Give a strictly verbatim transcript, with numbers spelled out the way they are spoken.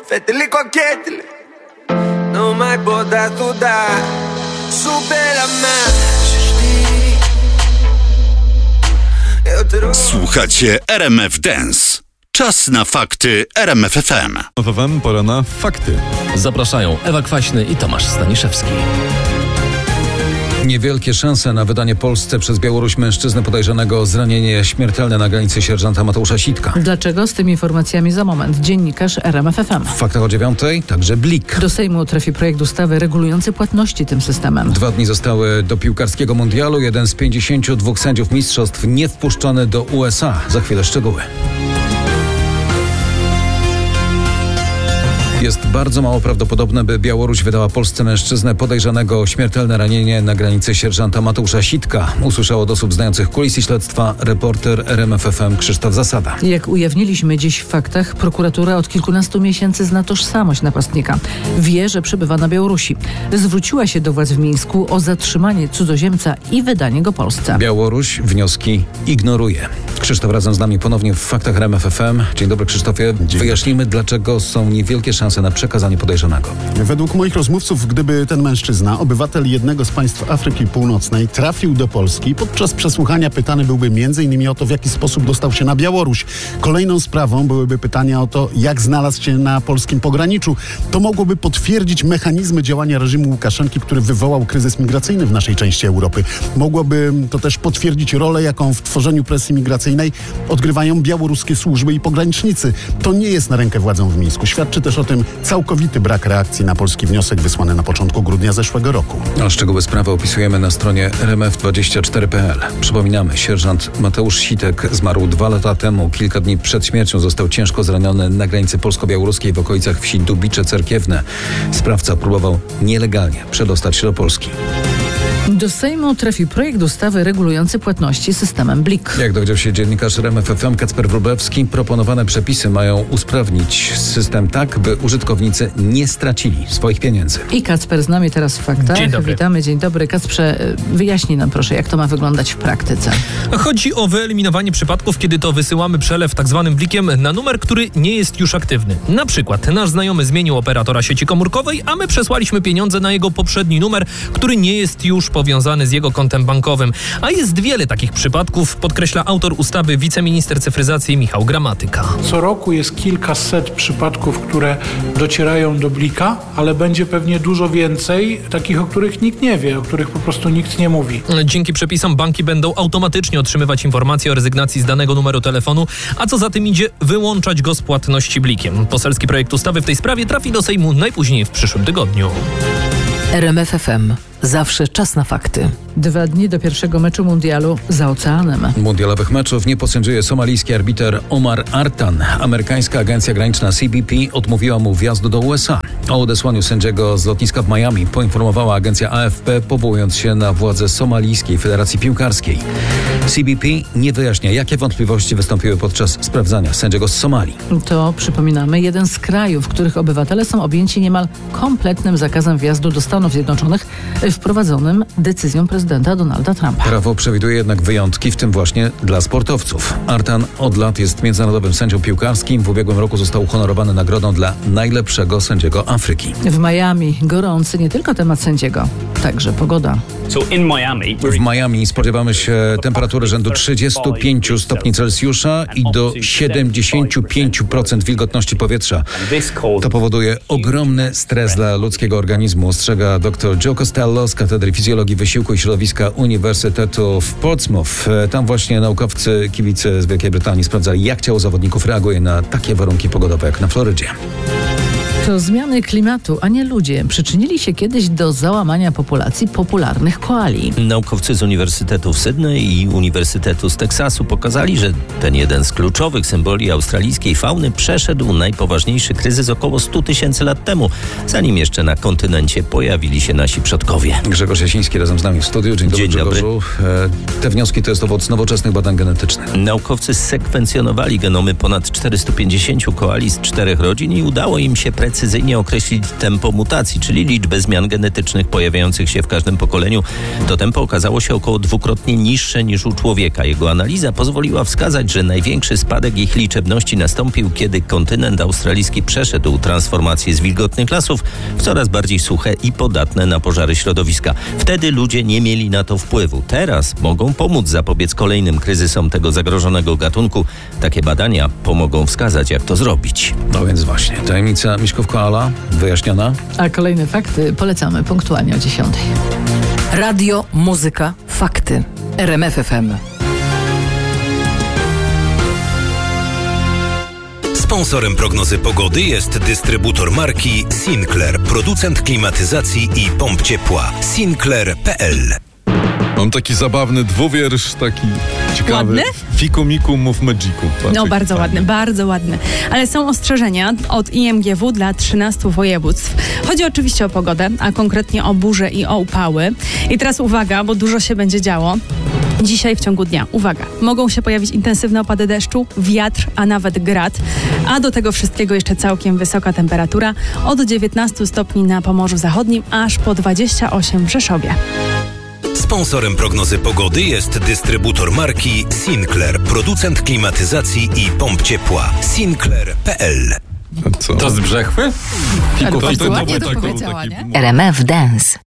fetele cochetele, nu mai pot ajuda, sube la mea și știi, eu te rog. Słuchacie R M F Dance. Czas na fakty R M F F M. F F M, pora na fakty. Zapraszają Ewa Kwaśny i Tomasz Staniszewski. Niewielkie szanse na wydanie Polsce przez Białoruś mężczyzny podejrzanego o zranienie śmiertelne na granicy sierżanta Mateusza Sitka. Dlaczego? Z tymi informacjami za moment. Dziennikarz R M F F M. W faktach o dziewiątej także Blik. Do Sejmu trafi projekt ustawy regulujący płatności tym systemem. Dwa dni zostały do piłkarskiego mundialu. Jeden z pięćdziesięciu dwóch sędziów mistrzostw nie wpuszczony do U S A. Za chwilę szczegóły. Jest bardzo mało prawdopodobne, by Białoruś wydała Polsce mężczyznę podejrzanego o śmiertelne ranienie na granicy sierżanta Mateusza Sitka. Usłyszał od osób znających kulisy śledztwa reporter R M F F M Krzysztof Zasada. Jak ujawniliśmy dziś w faktach, prokuratura od kilkunastu miesięcy zna tożsamość napastnika. Wie, że przebywa na Białorusi. Zwróciła się do władz w Mińsku o zatrzymanie cudzoziemca i wydanie go Polsce. Białoruś wnioski ignoruje. Krzysztof razem z nami ponownie w faktach R M F F M. Dzień dobry, Krzysztofie. Wyjaśnijmy, dlaczego są niewielkie szanse na przekazanie podejrzanego. Według moich rozmówców, gdyby ten mężczyzna, obywatel jednego z państw Afryki Północnej, trafił do Polski, podczas przesłuchania pytany byłby między innymi o to, w jaki sposób dostał się na Białoruś. Kolejną sprawą byłyby pytania o to, jak znalazł się na polskim pograniczu. To mogłoby potwierdzić mechanizmy działania reżimu Łukaszenki, który wywołał kryzys migracyjny w naszej części Europy. Mogłoby to też potwierdzić rolę, jaką w tworzeniu presji migracyjnej odgrywają białoruskie służby i pogranicznicy. To nie jest na rękę władzom w Mińsku. Świadczy też o tym całkowity brak reakcji na polski wniosek wysłany na początku grudnia zeszłego roku. A szczegóły sprawy opisujemy na stronie R M F dwadzieścia cztery kropka p l. Przypominamy, sierżant Mateusz Sitek zmarł dwa lata temu. Kilka dni przed śmiercią został ciężko zraniony na granicy polsko-białoruskiej w okolicach wsi Dubicze Cerkiewne. Sprawca próbował nielegalnie przedostać się do Polski. Do Sejmu trafi projekt ustawy regulujący płatności systemem Blik. Jak dowiedział się dziennikarz R M F F M Kacper Wróblewski, proponowane przepisy mają usprawnić system tak, by użytkownicy nie stracili swoich pieniędzy. I Kacper z nami teraz w faktach. Dzień dobry. Witamy, dzień dobry. Kacprze, wyjaśnij nam proszę, jak to ma wyglądać w praktyce. Chodzi o wyeliminowanie przypadków, kiedy to wysyłamy przelew tak zwanym blikiem na numer, który nie jest już aktywny. Na przykład nasz znajomy zmienił operatora sieci komórkowej, a my przesłaliśmy pieniądze na jego poprzedni numer, który nie jest już powiązany z jego kontem bankowym. A jest wiele takich przypadków, podkreśla autor ustawy wiceminister cyfryzacji Michał Gramatyka. Co roku jest kilkaset przypadków, które docierają do Blika, ale będzie pewnie dużo więcej takich, o których nikt nie wie, o których po prostu nikt nie mówi. Dzięki przepisom banki będą automatycznie otrzymywać informacje o rezygnacji z danego numeru telefonu, a co za tym idzie, wyłączać go z płatności blikiem. Poselski projekt ustawy w tej sprawie trafi do Sejmu najpóźniej w przyszłym tygodniu. R M F F M. Zawsze czas na fakty. Dwa dni do pierwszego meczu mundialu za oceanem. Mundialowych meczów nie posędziuje somalijski arbiter Omar Artan. Amerykańska agencja graniczna C B P odmówiła mu wjazdu do U S A. O odesłaniu sędziego z lotniska w Miami poinformowała agencja A F P, powołując się na władze Somalijskiej Federacji Piłkarskiej. C B P nie wyjaśnia, jakie wątpliwości wystąpiły podczas sprawdzania sędziego z Somalii. To, przypominamy, jeden z krajów, w których obywatele są objęci niemal kompletnym zakazem wjazdu do Stanów Zjednoczonych, wprowadzonym decyzją prezydenta Donalda Trumpa. Prawo przewiduje jednak wyjątki, w tym właśnie dla sportowców. Artan od lat jest międzynarodowym sędzią piłkarskim. W ubiegłym roku został uhonorowany nagrodą dla najlepszego sędziego Afryki. W Miami gorący nie tylko temat sędziego, także pogoda. W Miami spodziewamy się temperatury rzędu trzydziestu pięciu stopni Celsjusza i do siedemdziesięciu pięciu procent wilgotności powietrza. To powoduje ogromny stres dla ludzkiego organizmu, ostrzega dr Joe Costello z Katedry Fizjologii Wysiłku i Środowiska Uniwersytetu w Portsmouth. Tam właśnie naukowcy, kibice z Wielkiej Brytanii sprawdzali, jak ciało zawodników reaguje na takie warunki pogodowe jak na Florydzie. To zmiany klimatu, a nie ludzie, przyczynili się kiedyś do załamania populacji popularnych koali. Naukowcy z Uniwersytetu w Sydney i Uniwersytetu z Teksasu pokazali, że ten jeden z kluczowych symboli australijskiej fauny przeszedł najpoważniejszy kryzys około stu tysięcy lat temu, zanim jeszcze na kontynencie pojawili się nasi przodkowie. Grzegorz Jasiński razem z nami w studiu. Dzień dobry, Dzień dobry. Grzegorzu. Te wnioski to jest owoc nowoczesnych badań genetycznych. Naukowcy sekwencjonowali genomy ponad czterystu pięćdziesięciu koali z czterech rodzin i udało im się precyzyjnie precyzyjnie określić tempo mutacji, czyli liczbę zmian genetycznych pojawiających się w każdym pokoleniu. To tempo okazało się około dwukrotnie niższe niż u człowieka. Jego analiza pozwoliła wskazać, że największy spadek ich liczebności nastąpił, kiedy kontynent australijski przeszedł transformację z wilgotnych lasów w coraz bardziej suche i podatne na pożary środowiska. Wtedy ludzie nie mieli na to wpływu. Teraz mogą pomóc zapobiec kolejnym kryzysom tego zagrożonego gatunku. Takie badania pomogą wskazać, jak to zrobić. No więc właśnie, tajemnica Miśków Koala wyjaśniona. A kolejne fakty polecamy punktualnie o dziesiątej. Radio, muzyka, fakty. R M F F M. Sponsorem prognozy pogody jest dystrybutor marki Sinclair, producent klimatyzacji i pomp ciepła. Sinclair kropka p l. Mam taki zabawny dwuwiersz, taki ciekawy. Ładny? Fiku miku mów magiku. No bardzo ładny, bardzo ładny. Ale są ostrzeżenia od I M G W dla trzynastu województw. Chodzi oczywiście o pogodę, a konkretnie o burze i o upały. I teraz uwaga, bo dużo się będzie działo. Dzisiaj w ciągu dnia, uwaga, mogą się pojawić intensywne opady deszczu, wiatr, a nawet grad. A do tego wszystkiego jeszcze całkiem wysoka temperatura. Od dziewiętnastu stopni na Pomorzu Zachodnim, aż po dwadzieścia osiem w Rzeszowie. Sponsorem prognozy pogody jest dystrybutor marki Sinclair, producent klimatyzacji i pomp ciepła. Sinclair kropka p l. Co? To z Brzechwy? Fiku, to, fiku. to, Ładnie to, to to, powiedziała, taki... nie? R M F Dance.